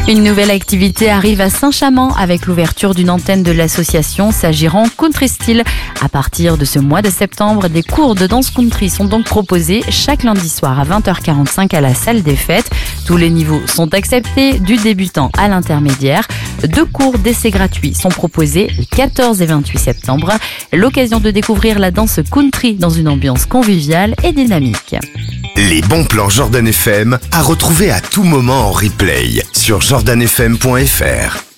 Une nouvelle activité arrive à Saint-Chamand avec l'ouverture d'une antenne de l'association s'agirant Country Style. À partir de ce mois de septembre, des cours de danse country sont donc proposés chaque lundi soir à 20h45 à la salle des fêtes. Tous les niveaux sont acceptés, du débutant à l'intermédiaire. 2 cours d'essai gratuits sont proposés les 14 et 28 septembre. L'occasion de découvrir la danse country dans une ambiance conviviale et dynamique. Les bons plans Jordan FM à retrouver à tout moment en replay sur jordanfm.fr.